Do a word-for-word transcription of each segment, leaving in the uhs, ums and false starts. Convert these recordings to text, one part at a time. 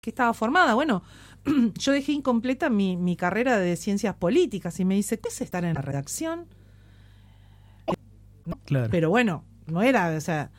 qué estaba formada? Bueno, yo dejé incompleta mi, mi carrera de ciencias políticas y me dice, ¿qué es estar en la redacción? Claro. Pero bueno, no era, o sea...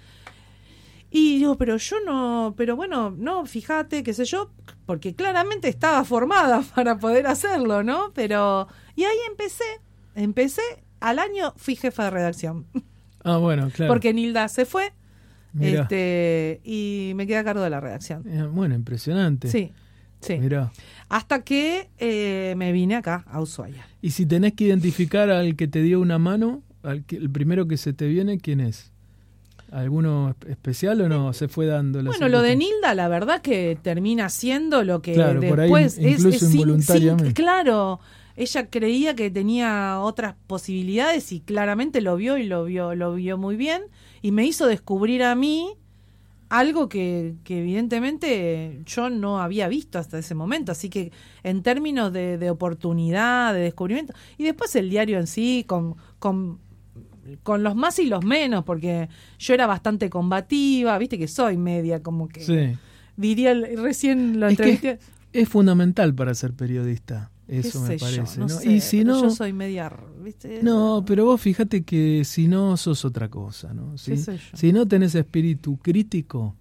Y digo, pero yo no, pero bueno, no, fíjate, qué sé yo, porque claramente estaba formada para poder hacerlo, ¿no? Pero, y ahí empecé, empecé, al año fui jefa de redacción. Ah, bueno, claro. Porque Nilda se fue, Mirá. este, y me quedé a cargo de la redacción. Eh, Bueno, impresionante. Sí, sí. Mirá. Hasta que eh, me vine acá, a Ushuaia. Y si tenés que identificar al que te dio una mano, al que, el primero que se te viene, ¿quién es? ¿Alguno especial o no? Se fue dando la Bueno, lo de Nilda, la verdad que termina siendo lo que claro, después por ahí, es, incluso es sin- involuntariamente. sin- claro, ella creía que tenía otras posibilidades y claramente lo vio y lo vio, lo vio muy bien y me hizo descubrir a mí algo que, que evidentemente yo no había visto hasta ese momento, así que en términos de, de oportunidad, de descubrimiento, y después el diario en sí, con, con con los más y los menos, porque yo era bastante combativa, viste que soy media, como que Sí. diría, el- recién lo Es que entrevisté. es, es fundamental para ser periodista, ¿Qué eso me sé yo? parece. No ¿no? sé, Y si pero no, yo soy media, viste. no, pero vos fíjate que si no sos otra cosa, ¿no? Si, ¿Qué sé yo? si no tenés espíritu crítico,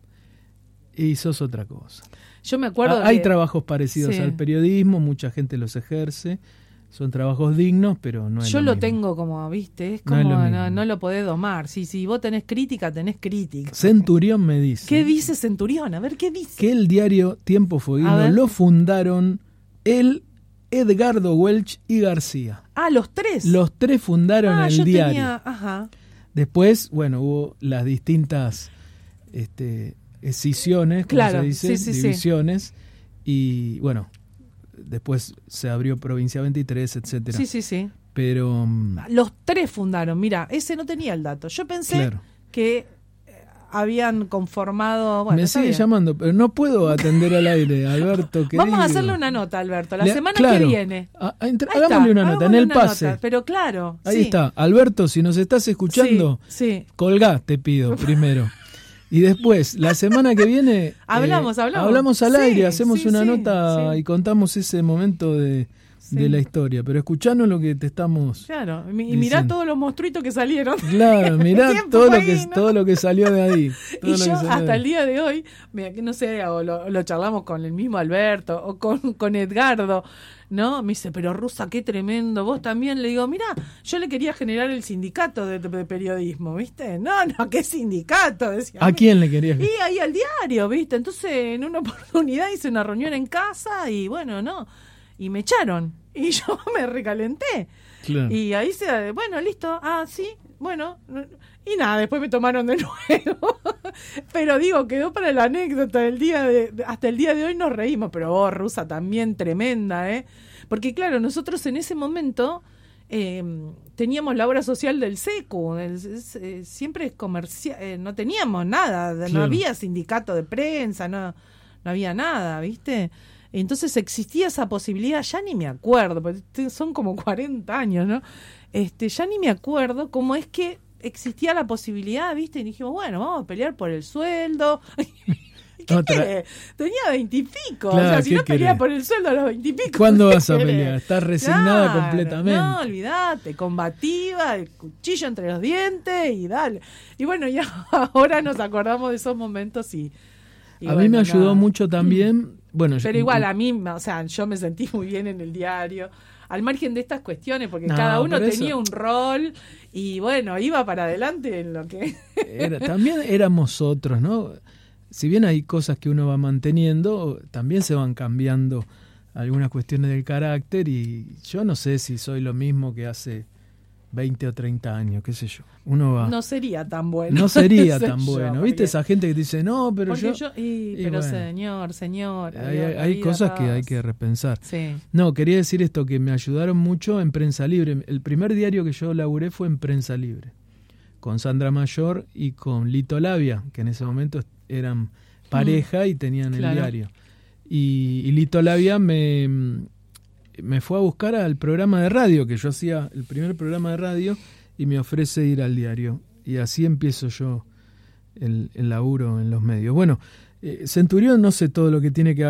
y sos otra cosa. Yo me acuerdo Ah, hay que- trabajos parecidos sí. al periodismo, mucha gente los ejerce, son trabajos dignos, pero no es yo lo lo mismo. tengo como, viste, es No es como, lo no, mismo. no lo podés domar. Si, si vos tenés crítica, tenés crítica. Centurión me dice ¿Qué dice Centurión? A ver, ¿qué dice? que el diario Tiempo A Fueguino ver. lo fundaron él, Edgardo Welch y García. Ah, los tres. Los tres fundaron ah, el yo diario. tenía, ajá. Después, bueno, hubo las distintas este, escisiones, como Claro, se dice, sí, sí, sí. divisiones, y bueno, después se abrió Provincia veintitrés, etcétera. Sí, sí, sí. Pero, mm, Los tres fundaron. Mira, ese no tenía el dato. Yo pensé claro. que eh, habían conformado. Bueno, me está sigue bien. llamando, pero no puedo atender al aire, Alberto. Vamos a querido. hacerle una nota, Alberto, la Le- semana claro, que viene. a- a entra- Ahí hagámosle está, una nota en hagámosle el una pase. nota, pero claro. Ahí sí. está. Alberto, si nos estás escuchando, Sí, sí. colgá, te pido, primero. Y después, la semana que viene... Hablamos, eh, hablamos. Hablamos al Sí, aire, hacemos sí, una sí, nota sí. y contamos ese momento de, Sí. de la historia. Pero escuchanos lo que te estamos... Claro. Y mi- y mirá diciendo. todos los monstruitos que salieron. Claro, mirá Tiempo todo lo, que, Fueguino. todo lo que salió de ahí. todo Y lo que yo salió hasta de el ahí. día de hoy, mira, que no sé, o lo, lo charlamos con el mismo Alberto o con, con Edgardo, ¿no? Me dice, pero Rusa, qué tremendo, vos también. Le digo, mira, yo le quería generar el sindicato de, de periodismo, ¿viste? No, no, ¿qué sindicato? Decía. ¿A quién le querías? Y ahí al diario, ¿viste? Entonces, en una oportunidad hice una reunión en casa y bueno, no. Y me echaron. Y yo me recalenté. Claro. Y ahí se, bueno, listo, ah, sí, bueno, y nada, después me tomaron de nuevo. Pero digo, quedó para la anécdota del día de, hasta el día de hoy nos reímos, pero vos, Rusa, también tremenda, ¿eh? Porque claro, nosotros en ese momento eh, teníamos la obra social del SECU, el, es, eh, siempre es comercial, eh, no teníamos nada, no Claro. había sindicato de prensa, no, no había nada, ¿viste? Entonces existía esa posibilidad, ya ni me acuerdo, porque son como cuarenta años, ¿no? Este, ya ni me acuerdo cómo es que existía la posibilidad, ¿viste? Y dijimos, bueno, vamos a pelear por el sueldo. ¿Qué Otra- querés? Tenía veintipico. O Claro, sea, si ¿qué no peleaba querés? por el sueldo a los veintipico. ¿Cuándo ¿qué vas a querés? pelear? Estás resignada Claro, completamente. No, olvidate, combativa, el cuchillo entre los dientes y dale. Y bueno, ya ahora nos acordamos de esos momentos y... y a mí bueno, me ayudó nada. mucho también... Bueno, Pero yo- igual a mí, o sea, yo me sentí muy bien en el diario, al margen de estas cuestiones, porque No, cada uno pero tenía eso- un rol y bueno, iba para adelante en lo que... Era- también éramos otros, ¿no? Si bien hay cosas que uno va manteniendo, también se van cambiando algunas cuestiones del carácter y yo no sé si soy lo mismo que hace veinte o treinta años, qué sé yo. Uno va... No sería tan bueno. No sería sé tan yo, bueno. porque- ¿Viste esa gente que dice, no, pero porque yo... yo- y- y pero bueno. señor, señor. Hay, adiós, hay- la hay vida cosas que pasa. hay que repensar. Sí. No, quería decir esto, que me ayudaron mucho en Prensa Libre. El primer diario que yo laburé fue en Prensa Libre, con Sandra Mayor y con Lito Labia, que en ese momento eran pareja y tenían Claro. el diario. Y, y Lito Labia me, me fue a buscar al programa de radio, que yo hacía el primer programa de radio, y me ofrece ir al diario. Y así empiezo yo el, el laburo en los medios. Bueno, eh, Centurión no sé todo lo que tiene que